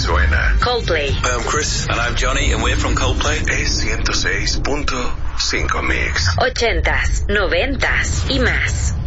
suena. Coldplay. Hi, I'm Chris. And I'm Johnny, and we're from Coldplay. Es 106.5 Mix. 80s, 90s y más.